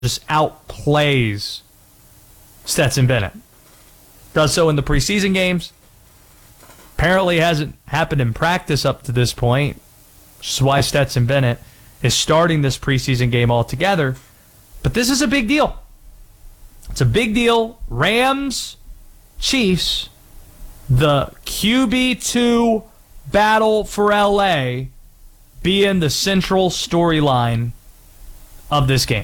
just outplays Stetson Bennett. Does so in the preseason games. Apparently hasn't happened in practice up to this point, which is why Stetson Bennett is starting this preseason game altogether. But this is a big deal. It's a big deal. Rams, Chiefs, the QB2 battle for LA being the central storyline of this game.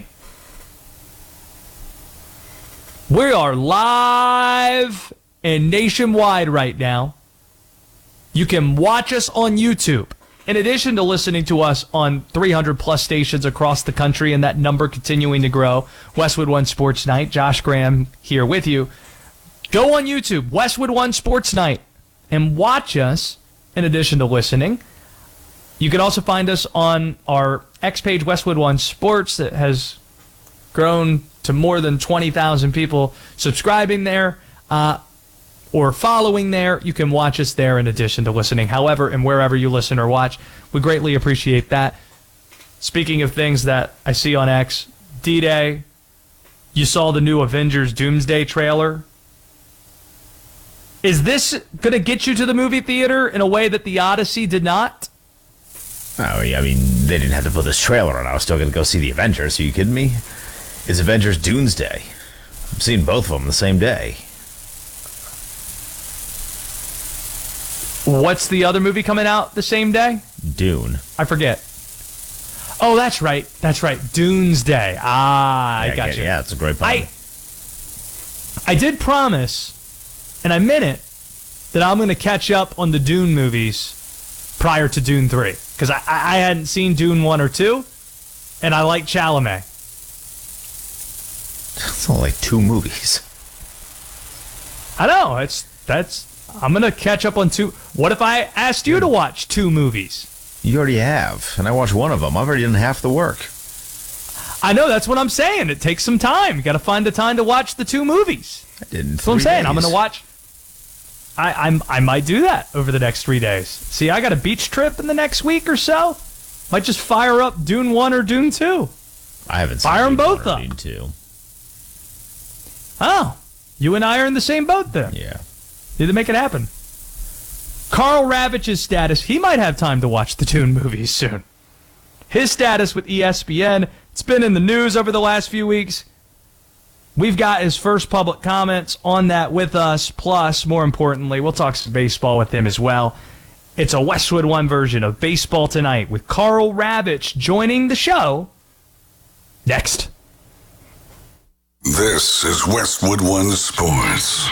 We are live and nationwide right now. You can watch us on YouTube. In addition to listening to us on 300 plus stations across the country and that number continuing to grow, Westwood One Sports Night, Josh Graham here with you. Go on YouTube, Westwood One Sports Night, and watch us in addition to listening. You can also find us on our X page, Westwood One Sports, that has grown to more than 20,000 people subscribing there or following there. You can watch us there in addition to listening. However, and wherever you listen or watch, we greatly appreciate that. Speaking of things that I see on X, D-Day, you saw the new Avengers Doomsday trailer. Is this going to get you to the movie theater in a way that the Odyssey did not? Oh, yeah, I mean, they didn't have to put this trailer on. I was still going to go see the Avengers. Are you kidding me? It's Avengers Doomsday. I'm seeing both of them the same day. What's the other movie coming out the same day? Dune. I forget. Oh, that's right. That's right. Doomsday. I got you. Yeah, it's a great pun. I did promise, and I meant it, that I'm going to catch up on the Dune movies prior to Dune 3. Because I hadn't seen Dune 1 or 2, and I like Chalamet. It's only like 2 movies. I know. I'm going to catch up on 2. What if I asked you to watch 2 movies? You already have, and I watched one of them. I've already done half the work. I know. That's what I'm saying. It takes some time. You got to find the time to watch the 2 movies. I did in 3 That's what I'm saying. days. I'm going to watch. I might do that over the next 3 days. See, I got a beach trip in the next week or so. Might just fire up Dune 1 or Dune 2. I haven't seen Fire them Dune both 1 or up. Dune 2. Oh, you and I are in the same boat then. Yeah. Need to make it happen. Carl Ravage's status, he might have time to watch the Dune movies soon. His status with ESPN, it's been in the news over the last few weeks. We've got his first public comments on that with us. Plus, more importantly, we'll talk some baseball with him as well. It's a Westwood One version of Baseball Tonight with Carl Ravage joining the show next. This is Westwood One Sports.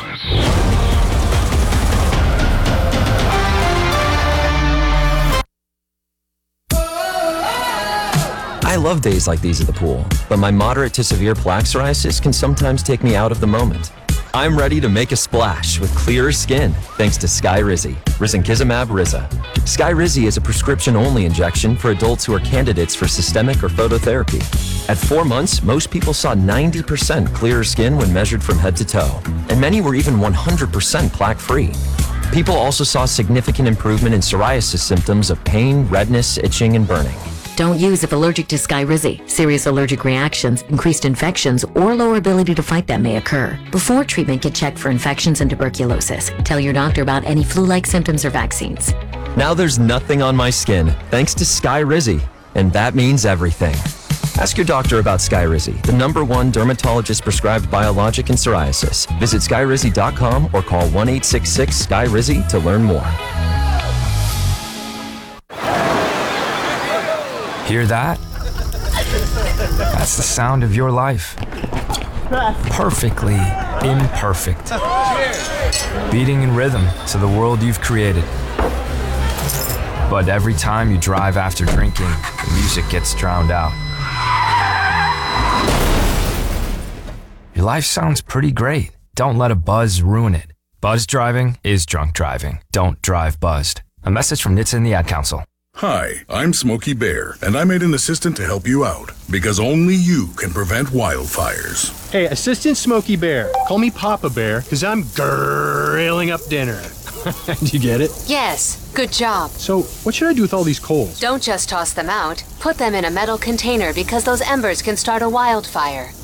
I love days like these at the pool, but my moderate to severe plaque psoriasis can sometimes take me out of the moment. I'm ready to make a splash with clearer skin thanks to Skyrizi, risankizumab Riza. Skyrizi is a prescription-only injection for adults who are candidates for systemic or phototherapy. At 4 months, most people saw 90% clearer skin when measured from head to toe, and many were even 100% plaque-free. People also saw significant improvement in psoriasis symptoms of pain, redness, itching, and burning. Don't use if allergic to Skyrizi. Serious allergic reactions, increased infections, or lower ability to fight them may occur. Before treatment, get checked for infections and tuberculosis. Tell your doctor about any flu-like symptoms or vaccines. Now there's nothing on my skin thanks to Skyrizi, and that means everything. Ask your doctor about Skyrizi, the #1 dermatologist-prescribed biologic in psoriasis. Visit skyrizi.com or call 1-866-SKYRIZI to learn more. Hear that? That's the sound of your life. Perfectly imperfect. Beating in rhythm to the world you've created. But every time you drive after drinking, the music gets drowned out. Your life sounds pretty great. Don't let a buzz ruin it. Buzz driving is drunk driving. Don't drive buzzed. A message from NHTSA and the Ad Council. Hi, I'm Smokey Bear, and I made an assistant to help you out, because only you can prevent wildfires. Hey, Assistant Smokey Bear, call me Papa Bear, because I'm grilling up dinner. Did you get it? Yes, good job. So, what should I do with all these coals? Don't just toss them out. Put them in a metal container because those embers can start a wildfire.